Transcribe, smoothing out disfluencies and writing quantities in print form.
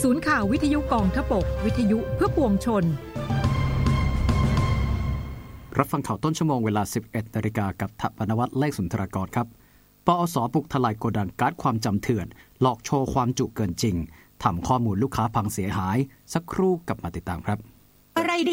ศูนย์ข่าววิทยุกองทพบกวิทยุเพื่อปวงชนรับฟังข่าวต้นชั่วโมงเวลา 11:00 น.กับทัพปนวัตรเลขสุนทรกรครับปอส.บุกทลายโกดังการ์ดความจำเถื่อนหลอกโชว์ความจุเกินจริงทำข้อมูลลูกค้าพังเสียหายสักครู่กลับมาติดตามครับอะไร